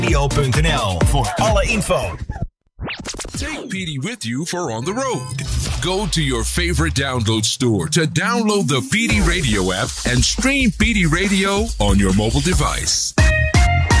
Radio.nl voor alle info. Take PD with you for on the road. Go to your favorite download store to download the PD Radio app and stream PD Radio on your mobile device.